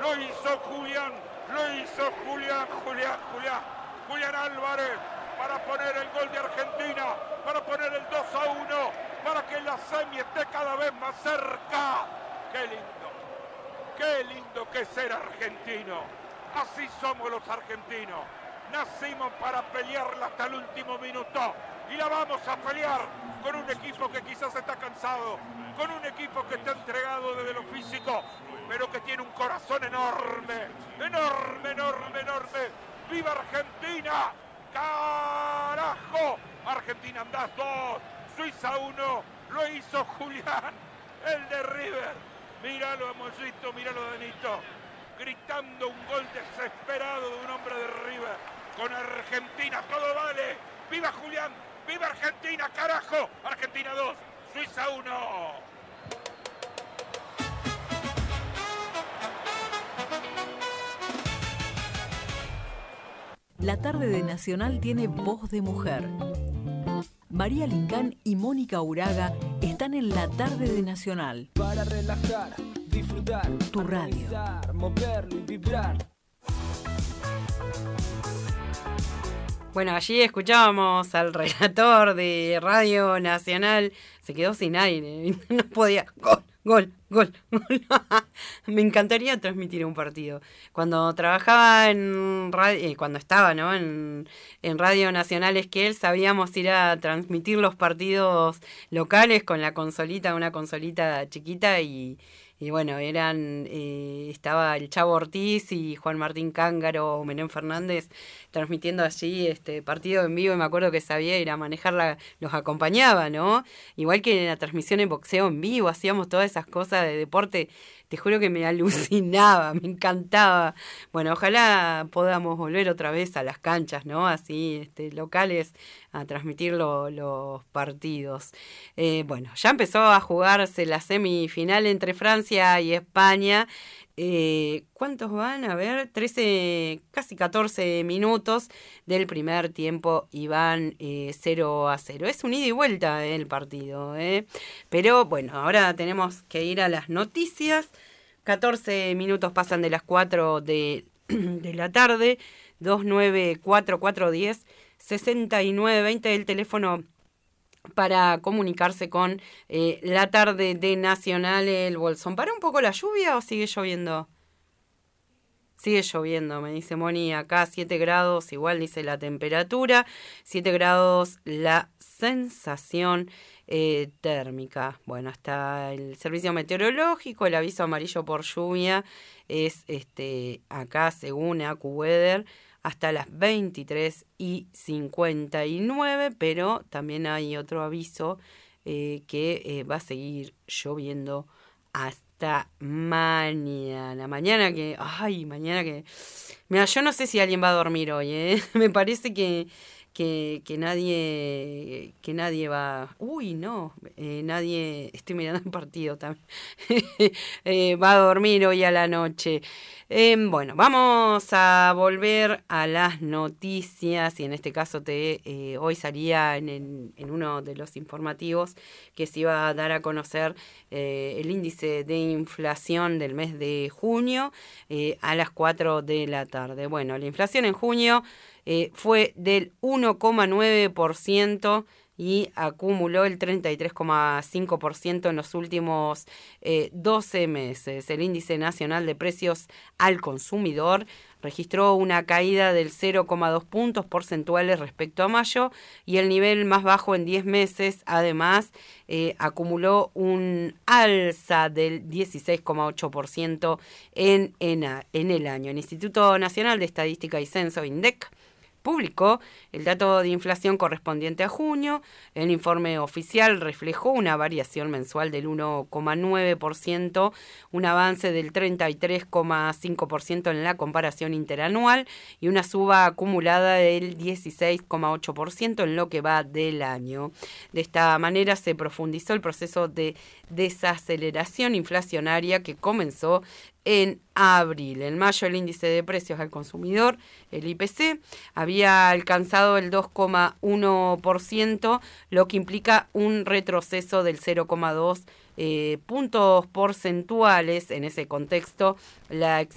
Lo hizo Julián. Julián Álvarez para poner el gol de Argentina, para poner el 2-1, para que la semi esté cada vez más cerca. Qué lindo que es ser argentino. Así somos los argentinos. Nacimos para pelearla hasta el último minuto y la vamos a pelear con un equipo que quizás está cansado, con un equipo que está entregado desde lo físico, pero que tiene un corazón enorme. ¡Viva Argentina! ¡Carajo! Argentina andás 2, Suiza 1, lo hizo Julián, el de River. Míralo a Mollito, míralo a Danito, gritando un gol desesperado de un hombre de River. Con Argentina todo vale. ¡Viva Julián! ¡Viva Argentina, carajo! Argentina 2, Suiza 1. La tarde de Nacional tiene voz de mujer. María Lincán y Mónica Uraga están en la tarde de Nacional. Para relajar, disfrutar, tu radio, moverlo y vibrar. Bueno, allí escuchábamos al relator de Radio Nacional. Se quedó sin aire, no podía. Gol. Me encantaría transmitir un partido. Cuando trabajaba en radio, cuando estaba, ¿no?, en Radio Nacional Esquel, sabíamos ir a transmitir los partidos locales con la consolita, una consolita chiquita y bueno, estaba el Chavo Ortiz y Juan Martín Cángaro o Menem Fernández transmitiendo allí partido en vivo, y me acuerdo que sabía ir a manejarla, los acompañaba, ¿no? Igual que en la transmisión en boxeo en vivo, hacíamos todas esas cosas de deporte, te juro que me alucinaba, me encantaba. Bueno, ojalá podamos volver otra vez a las canchas, ¿no? Así, locales, a transmitir los partidos. Bueno, ya empezó a jugarse la semifinal entre Francia y España. ¿Cuántos van? A ver, 13, casi 14 minutos del primer tiempo y van 0-0. Es un ida y vuelta el partido, pero bueno, ahora tenemos que ir a las noticias. 14 minutos pasan de las 4 de la tarde, 294410 6920, el teléfono para comunicarse con la tarde de Nacional El Bolsón. ¿Para un poco la lluvia o sigue lloviendo? Sigue lloviendo, me dice Moni, acá 7 grados, igual dice la temperatura, 7 grados la sensación térmica. Bueno, hasta el servicio meteorológico, el aviso amarillo por lluvia es acá según AccuWeather hasta las 23:59, pero también hay otro aviso que va a seguir lloviendo hasta mañana. Mañana que... Mira, yo no sé si alguien va a dormir hoy, Me parece que nadie va... Nadie... Estoy mirando el partido también. Va a dormir hoy a la noche. Bueno, vamos a volver a las noticias y en este caso hoy salía en uno de los informativos que se iba a dar a conocer el índice de inflación del mes de junio a las 4 de la tarde. Bueno, la inflación en junio fue del 1,9% y acumuló el 33,5% en los últimos 12 meses. El índice nacional de precios al consumidor registró una caída del 0,2 puntos porcentuales respecto a mayo y el nivel más bajo en 10 meses. Además, acumuló un alza del 16,8% en el año. El Instituto Nacional de Estadística y Censo, INDEC, publicó el dato de inflación correspondiente a junio. El informe oficial reflejó una variación mensual del 1,9%, un avance del 33,5% en la comparación interanual y una suba acumulada del 16,8% en lo que va del año. De esta manera se profundizó el proceso de desaceleración inflacionaria que comenzó en abril. En mayo el índice de precios al consumidor, el IPC, había alcanzado el 2,1%, lo que implica un retroceso del 0,2 puntos porcentuales. En ese contexto, la